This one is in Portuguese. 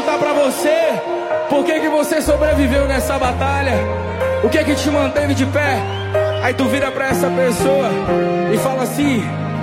perguntar pra você, por que você sobreviveu nessa batalha? O que te manteve de pé? Aí tu vira pra essa pessoa e fala assim: